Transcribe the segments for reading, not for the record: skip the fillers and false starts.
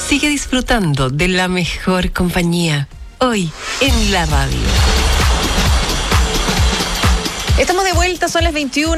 Sigue disfrutando de la mejor compañía, hoy en la radio. Estamos de vuelta, son las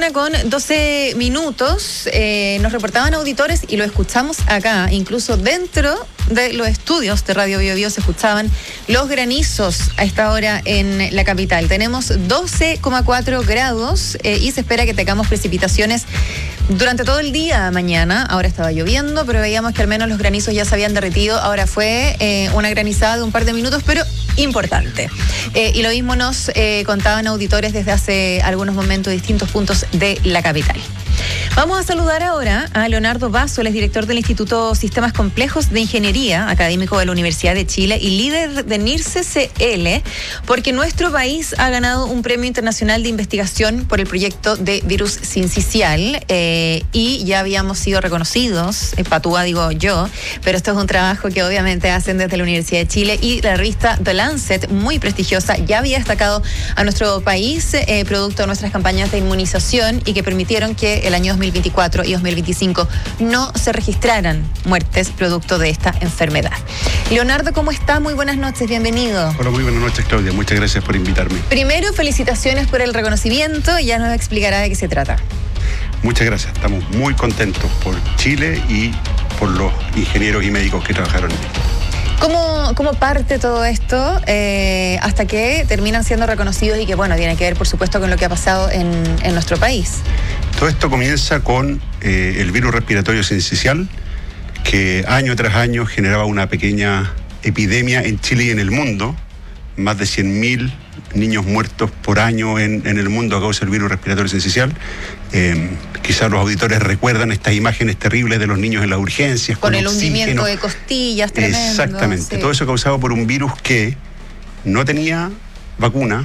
21:12. Nos reportaban auditores y lo escuchamos acá, incluso dentro de los estudios de Radio Bio Bio se escuchaban los granizos a esta hora en la capital. Tenemos 12,4 grados y se espera que tengamos precipitaciones durante todo el día mañana. Ahora estaba lloviendo, pero veíamos que al menos los granizos ya se habían derretido. Ahora fue una granizada de un par de minutos, pero importante. Y lo mismo nos contaban auditores desde hace algunos momentos de distintos puntos de la capital. Vamos a saludar ahora a Leonardo Basso, él es director del Instituto Sistemas Complejos de Ingeniería, académico de la Universidad de Chile y líder de NIRSE CL, porque nuestro país ha ganado un premio internacional de investigación por el proyecto de virus sincicial y ya habíamos sido reconocidos, patúa digo yo, pero esto es un trabajo que obviamente hacen desde la Universidad de Chile y la revista The Lancet, muy prestigiosa, ya había destacado a nuestro país producto de nuestras campañas de inmunización y que permitieron que el año 2024 y 2025 no se registraran muertes producto de esta enfermedad. Leonardo, ¿cómo está? Muy buenas noches, bienvenido. Hola, muy buenas noches, Claudia. Muchas gracias por invitarme. Primero, felicitaciones por el reconocimiento y ya nos explicará de qué se trata. Muchas gracias. Estamos muy contentos por Chile y por los ingenieros y médicos que trabajaron en esto. ¿Cómo parte todo esto hasta que terminan siendo reconocidos y que, bueno, tiene que ver, por supuesto, con lo que ha pasado en nuestro país? Todo esto comienza con el virus respiratorio sincicial, que año tras año generaba una pequeña epidemia en Chile y en el mundo. Más de 100.000 niños muertos por año en el mundo a causa del virus respiratorio sincicial. Quizás los auditores recuerdan estas imágenes terribles de los niños en las urgencias. Con el hundimiento de costillas tremendo. Exactamente. Sí. Todo eso causado por un virus que no tenía vacuna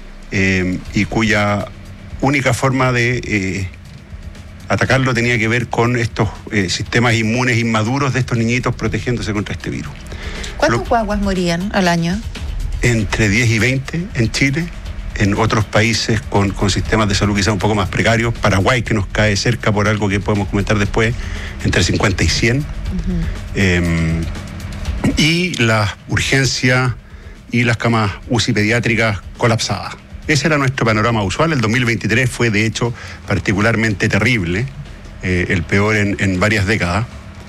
y cuya única forma de atacarlo tenía que ver con estos sistemas inmunes inmaduros de estos niñitos protegiéndose contra este virus. ¿Cuántos guaguas morían al año? Entre 10 y 20 en Chile, en otros países con sistemas de salud quizás un poco más precarios. Paraguay, que nos cae cerca por algo que podemos comentar después, entre 50 y 100. Y las urgencias y las camas UCI pediátricas colapsadas. Ese era nuestro panorama usual. El 2023 fue, de hecho, particularmente terrible, el peor en varias décadas.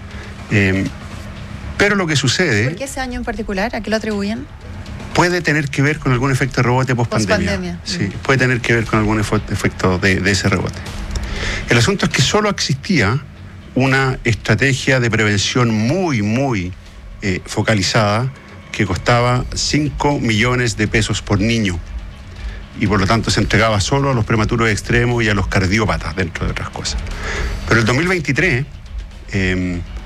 Pero lo que sucede... ¿Por qué ese año en particular? ¿A qué lo atribuyen? Puede tener que ver con algún efecto de rebote post-pandemia. Sí, puede tener que ver con algún efecto de ese rebote. El asunto es que solo existía una estrategia de prevención muy focalizada que costaba 5 millones de pesos por niño y por lo tanto se entregaba solo a los prematuros extremos y a los cardiópatas, dentro de otras cosas. Pero el 2023